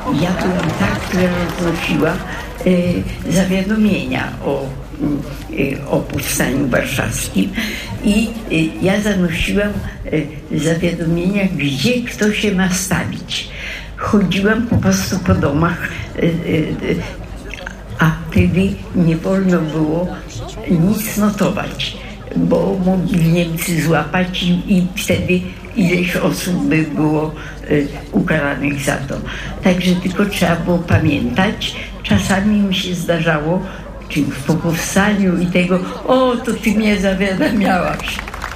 ja byłam ta, która roznosiła zawiadomienia o powstaniu warszawskim i ja zanosiłam zawiadomienia, gdzie kto się ma stawić. Chodziłam po prostu po domach, a wtedy nie wolno było nic notować, bo mogli Niemcy złapać i wtedy ileś osób by było ukaranych za to. Także tylko trzeba było pamiętać. Czasami mi się zdarzało, czy po powstaniu i tego, o, to ty mnie zawiadamiałaś.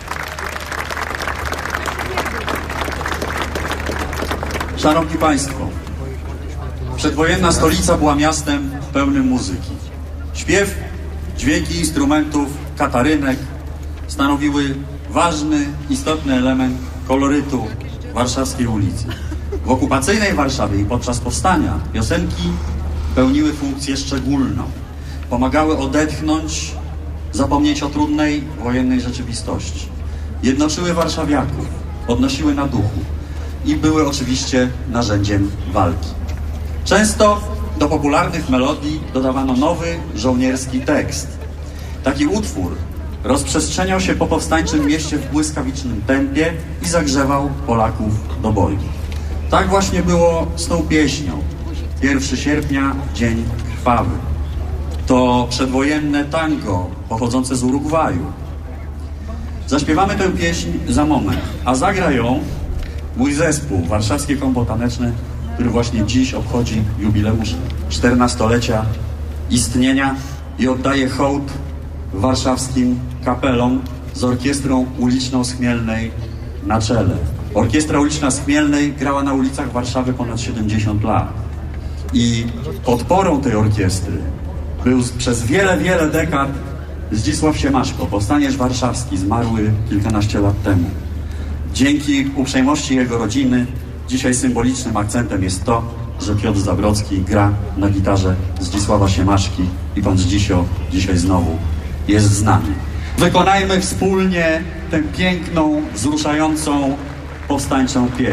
Szanowni Państwo, przedwojenna stolica była miastem pełnym muzyki. Śpiew, dźwięki instrumentów, katarynek stanowiły ważny, istotny element kolorytu warszawskiej ulicy. W okupacyjnej Warszawie i podczas powstania piosenki pełniły funkcję szczególną. Pomagały odetchnąć, zapomnieć o trudnej wojennej rzeczywistości. Jednoczyły warszawiaków, podnosiły na duchu i były oczywiście narzędziem walki. Często do popularnych melodii dodawano nowy, żołnierski tekst. Taki utwór rozprzestrzeniał się po powstańczym mieście w błyskawicznym tempie i zagrzewał Polaków do boju. Tak właśnie było z tą pieśnią. 1 sierpnia, dzień krwawy. To przedwojenne tango pochodzące z Urugwaju. Zaśpiewamy tę pieśń za moment, a zagra ją mój zespół, Warszawskie Kombo Taneczne, który właśnie dziś obchodzi jubileusz 14-lecia istnienia i oddaje hołd warszawskim kapelom z Orkiestrą Uliczną z Chmielnej na czele. Orkiestra Uliczna z Chmielnej grała na ulicach Warszawy ponad 70 lat. I podporą tej orkiestry był przez wiele, wiele dekad Zdzisław Siemaszko, powstaniec warszawski, zmarły kilkanaście lat temu. Dzięki uprzejmości jego rodziny dzisiaj symbolicznym akcentem jest to, że Piotr Zabrodzki gra na gitarze Zdzisława Siemaszki i pan Zdzisio dzisiaj znowu jest z nami. Wykonajmy wspólnie tę piękną, wzruszającą, powstańczą pieśń.